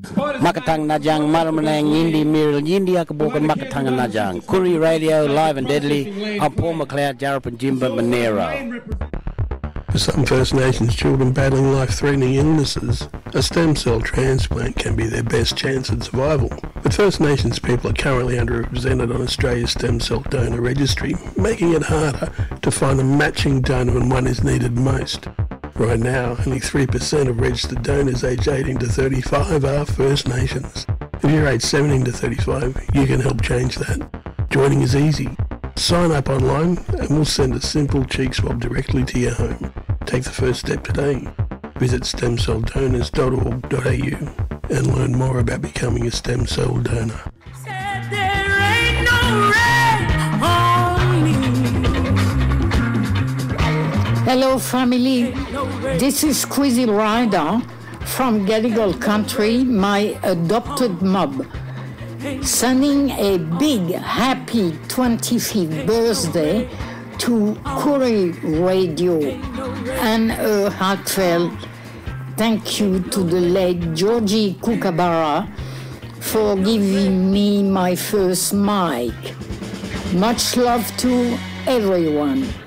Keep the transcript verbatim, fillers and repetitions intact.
Makatang Najang, Maramanang, Yindi, Miril, Yindi, Akabokan, Makatang and Najang. Kuri Radio, Live and Deadly, I'm Paul McLeod, Jarrap and Jimba Monero. For some First Nations children battling life-threatening illnesses, a stem cell transplant can be their best chance at survival. But First Nations people are currently underrepresented on Australia's stem cell donor registry, making it harder to find a matching donor when one is needed most. Right now, only three percent of registered donors aged eighteen to thirty-five are First Nations. If you're aged seventeen to thirty-five, you can help change that. Joining is easy. Sign up online and we'll send a simple cheek swab directly to your home. Take the first step today. Visit stem cell donors dot org dot a u and learn more about becoming a stem cell donor. Said there ain't no rain on me. Hello family, this is Squeezy Rider from Gadigal Country, my adopted mob, sending a big happy twenty-fifth birthday to Kuri Radio and a heartfelt thank you to the late Georgie Kookaburra for giving me my first mic. Much love to everyone.